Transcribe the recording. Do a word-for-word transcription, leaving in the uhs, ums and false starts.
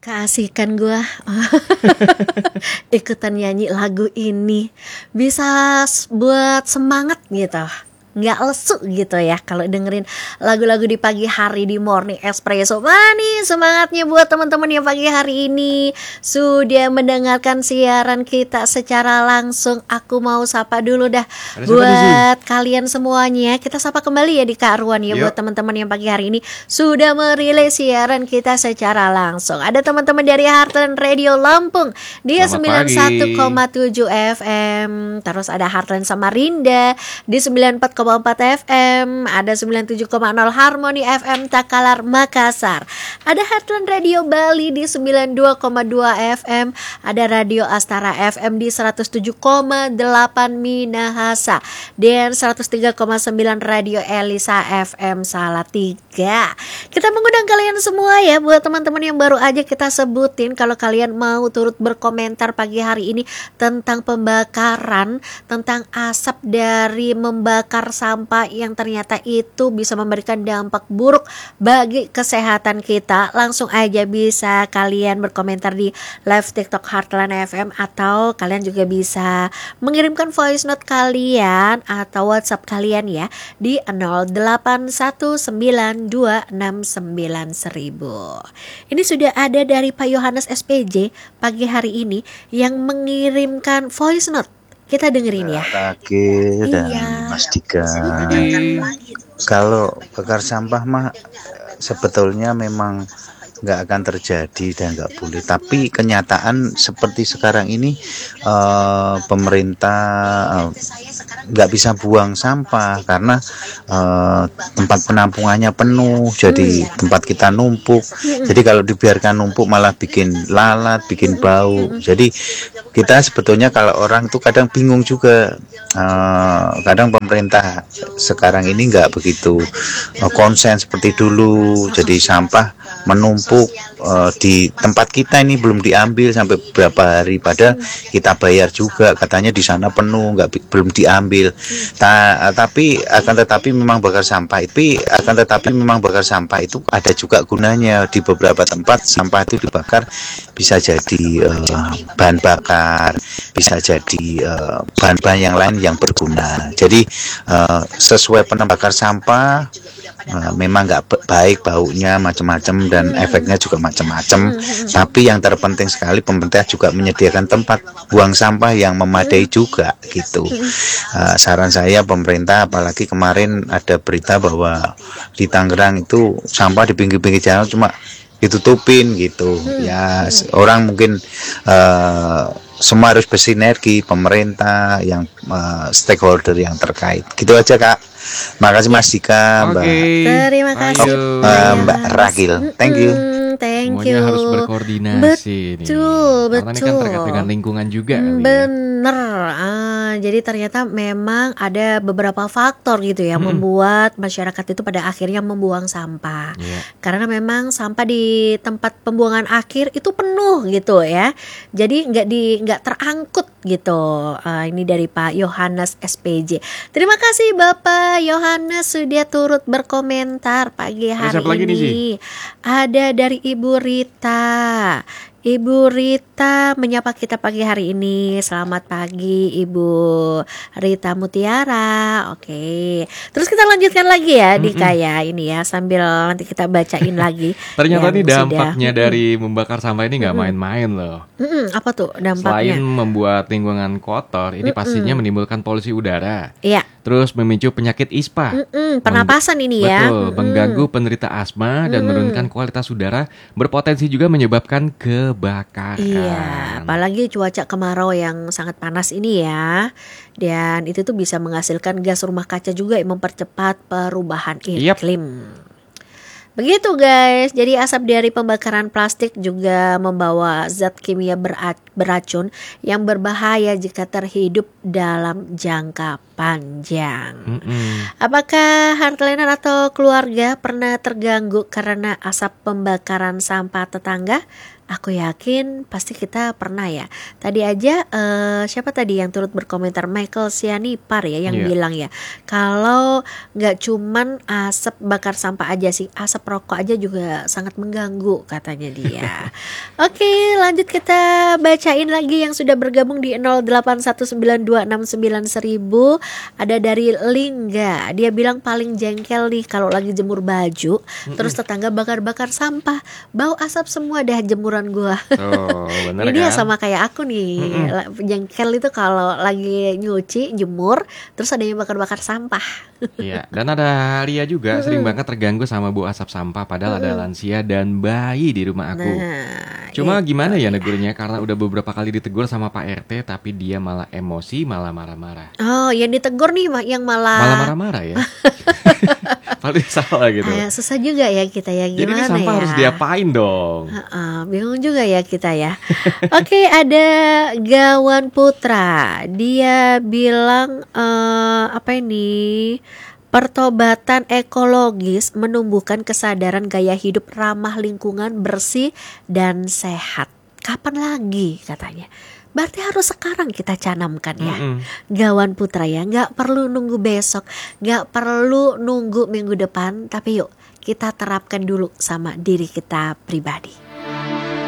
Keasikan gue ikutan nyanyi lagu ini bisa s- buat semangat gitu, nggak lesu gitu ya kalau dengerin lagu-lagu di pagi hari di Morning Espresso. Manis semangatnya buat teman-teman yang pagi hari ini sudah mendengarkan siaran kita secara langsung. Aku mau sapa dulu dah Ada siapa nih, Zi? buat kalian semuanya. Kita sapa kembali ya di Kak Ruan ya, Yuk. buat teman-teman yang pagi hari ini sudah merilis siaran kita secara langsung. Ada teman-teman dari Heartland Radio Lampung di Selamat sembilan puluh satu koma pagi. tujuh F M. Terus ada Heartland Samarinda di sembilan puluh empat koma empat F M. Ada sembilan puluh tujuh koma nol Harmony F M Takalar Makassar. Ada Heartland Radio Bali di sembilan puluh dua koma dua F M. Ada Radio Astara F M di seratus tujuh koma delapan Minahasa dan seratus tiga koma sembilan Radio Elisa F M Salatiga. Kita mengundang kalian semua ya, buat teman-teman yang baru aja kita sebutin, kalau kalian mau turut berkomentar pagi hari ini tentang pembakaran, tentang asap dari membakar sampah yang ternyata itu bisa memberikan dampak buruk bagi kesehatan kita, langsung aja bisa kalian berkomentar di live TikTok Heartland F M, atau kalian juga bisa mengirimkan voice note kalian atau WhatsApp kalian ya di nol delapan satu sembilan dua enam sembilan seribu. Ini sudah ada dari Pak Yohanes S P J pagi hari ini yang mengirimkan voice note. Kita dengerin ya. Rage dan Iya. Mas Dika. Zi. Kalau bakar sampah mah sebetulnya memang nggak akan terjadi dan nggak boleh. Tapi kenyataan seperti sekarang ini eh, pemerintah eh, nggak bisa buang sampah karena eh, tempat penampungannya penuh. Jadi tempat kita numpuk. Jadi kalau dibiarkan numpuk malah bikin lalat, bikin bau. Jadi kita sebetulnya kalau orang tuh kadang bingung juga. Eh, kadang pemerintah sekarang ini nggak begitu eh, konsen seperti dulu. Jadi sampah menumpuk eh, di tempat kita ini belum diambil sampai beberapa hari, padahal kita bayar juga, katanya di sana penuh, nggak bi- belum diambil. Ta- tapi akan tetapi memang bakar sampah itu akan tetapi memang bakar sampah itu ada juga gunanya. Di beberapa tempat sampah itu dibakar bisa jadi eh, bahan bakar, bisa jadi eh, bahan-bahan yang lain yang berguna. Jadi eh, sesuai penembakar sampah eh, memang nggak ba- baik, baunya macam-macam dan efeknya juga macam-macam. Tapi yang terpenting sekali pemerintah juga menyediakan tempat buang sampah yang memadai juga gitu. Eh, saran saya pemerintah, apalagi kemarin ada berita bahwa di Tangerang itu sampah di pinggir-pinggir jalan cuma ditutupin gitu. Ya s- orang mungkin eh, semua harus bersinergi, pemerintah yang eh, stakeholder yang terkait. Gitu aja Kak. Makasih Mas Dika, Oke. Mbak Terima kasih Ayo. Pak eh, Mbak Yohanes. Ragil. Thank you. Mm-mm, thank you. Semuanya harus berkoordinasi nih. Betul, Karena ini kan terkait betul. dengan lingkungan juga kali ya. Bener. Ah, jadi ternyata memang ada beberapa faktor gitu yang membuat masyarakat itu pada akhirnya membuang sampah. Iya. Karena memang sampah di tempat pembuangan akhir itu penuh gitu ya. Jadi nggak di nggak terangkut gitu. Ah, ini dari Pak Yohanes S P J. Terima kasih Bapak Yohanes sudah turut berkomentar pagi Ada hari siapa lagi nih, Zi? ini. Ada dari Ibu Rita. Ibu Rita menyapa kita pagi hari ini. Selamat pagi Ibu Rita Mutiara. Oke. Terus kita lanjutkan lagi ya Dika ya, ini ya, sambil nanti kita bacain lagi. Ternyata yang nih sudah. dampaknya dari membakar sampah ini nggak main-main loh. Mm-mm, apa tuh Selain dampaknya? membuat lingkungan kotor, ini pastinya menimbulkan polusi udara. Iya. Terus memicu penyakit ispa. Mm-mm, pernapasan ini ya. Betul, mengganggu penderita asma dan menurunkan kualitas udara, berpotensi juga menyebabkan kebakaran. Iya, apalagi cuaca kemarau yang sangat panas ini ya. Dan itu tuh bisa menghasilkan gas rumah kaca juga yang mempercepat perubahan Yap. iklim. Begitu guys, jadi asap dari pembakaran plastik juga membawa zat kimia bera- beracun yang berbahaya jika terhidup dalam jangka panjang. Mm-mm. Apakah Heartliner atau keluarga pernah terganggu karena asap pembakaran sampah tetangga? Aku yakin pasti kita pernah ya. Tadi aja eh, siapa tadi yang turut berkomentar, Michael Sianipar ya yang Iya. bilang ya, kalau nggak cuman asap bakar sampah aja sih, asap rokok aja juga sangat mengganggu katanya dia. Oke, lanjut kita bacain lagi yang sudah bergabung di nol delapan satu sembilan dua enam sembilan seribu. Ada dari Lingga, dia bilang paling jengkel nih kalau lagi jemur baju, terus tetangga bakar-bakar sampah, bau asap semua dah jemuran gua. Tuh, bener Ini dia kan? sama kayak aku nih. La- Jengkel itu kalau lagi nyuci, jemur, terus ada yang bakar-bakar sampah. Iya, dan ada Lia juga sering banget terganggu sama bau asap sampah padahal ada lansia dan bayi di rumah aku. Nah, Cuma itu gimana ya dia. negurnya karena udah beberapa kali ditegur sama Pak R T tapi dia malah emosi, malah marah-marah. Oh, yang ditegur nih Ma- yang Malah malah, marah-marah ya. Paling salah gitu. Ah, susah juga ya kita ya, Jadi ini gimana sampah ya? harus diapain dong? Heeh, bingung juga ya kita ya. Oke, ada Gawan Putra. Dia bilang eh, apa ini? Pertobatan ekologis menumbuhkan kesadaran gaya hidup ramah lingkungan, bersih dan sehat. Kapan lagi katanya? Berarti harus sekarang kita canamkan ya. Mm-mm. Gawan Putra ya, nggak perlu nunggu besok, nggak perlu nunggu minggu depan, tapi yuk kita terapkan dulu sama diri kita pribadi.